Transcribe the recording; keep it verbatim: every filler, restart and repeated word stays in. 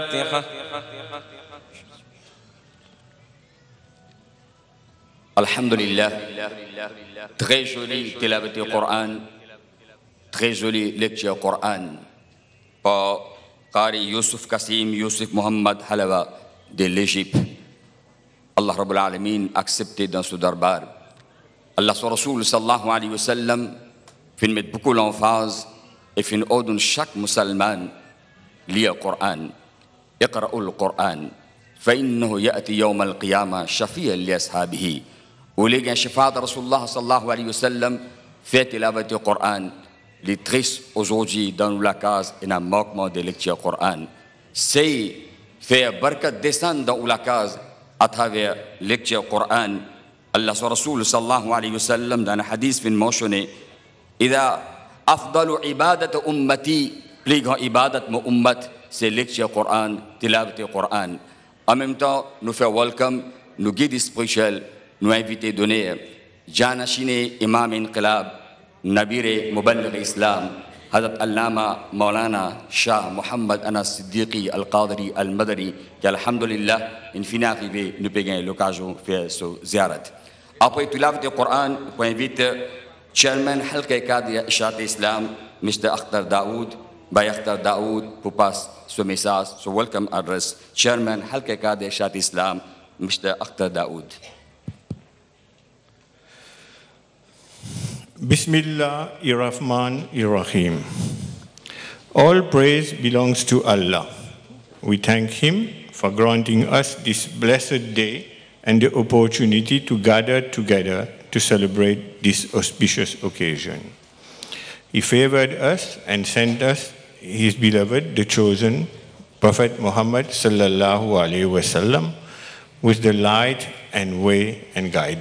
Alhamdulillah, très joli tilavat du Coran, très jolie lecture Coran par Qari Yusuf Kassim Yusuf Muhammad Halawa de l'Égypte. Allah Rabbul Alamin accepté dans ce darbar. Allah son Rasoul sallallahu alayhi wa sallam fait mettre beaucoup l'emphase et fait ordonner chaque musulman lire le Coran. اقرأوا القرآن فإنه يأتي يوم القيامة شفيعا لأصحابه. ولكن شفاعة رسول الله صلى الله عليه وسلم fait tilavat du Coran. Les tristes aujourd'hui dans la case et un manquement de lecture du Coran. C'est faire barkat descendre dans la case à travers lecture du Coran. Allah son Rasoul sallallahu alayhi wa sallam dans un hadith fin mentionné إذا أفضل عبادة أمتي plus grand ibadat mon ummat c'est lecture du Coran, tilavat du Coran. En même temps, nous faire welcome, nous guides spirituels, nous inviter donner Jana Shine Imam Inqilab, Nabire Muballigh Islam, Hazrat Allama Maulana Shah Muhammad Anas Siddiqui Al-Qadri Al-Madari, qui alhamdulillah, in fine arrivé, nous payons l'occasion de faire ce ziarat. Après tilavat du Coran, on invite Chairman Halqa Qadriya Isharat Islam, Mister Akhtar Daoud, by Akhtar Daoud pour passer ce message, ce welcome address, Chairman Halqa Qadriya Isharat Islam, Mister Akhtar Daoud. Bismillahirrahmanirrahim. All praise belongs to Allah. We thank Him for granting us this blessed day and the opportunity to gather together to celebrate this auspicious occasion. He favored us and sent us His beloved, the chosen Prophet Muhammad sallallahu alaihi wasallam with the light and way and guidance.